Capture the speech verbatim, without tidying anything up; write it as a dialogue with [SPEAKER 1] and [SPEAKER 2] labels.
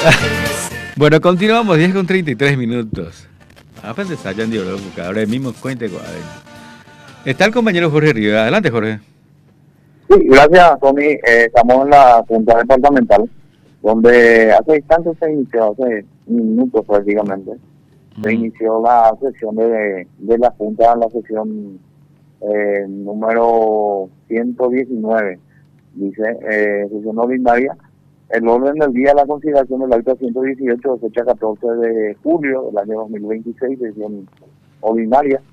[SPEAKER 1] Bueno, continuamos, diez con treinta y tres minutos. Aparte, Sayan dio loco, que ahora mismo cuente con. Está el compañero Jorge Rivera. Adelante, Jorge.
[SPEAKER 2] Sí, gracias, Tony. Eh, estamos en la Junta Departamental, donde hace instantes se inició, hace minutos prácticamente, mm. se inició la sesión de, de la Junta, la sesión eh, número ciento diecinueve, dice, eh, sesión ordinaria. El orden del día, la consideración del acta ciento dieciocho, fecha catorce de julio del año dos mil veintiséis, sesión ordinaria.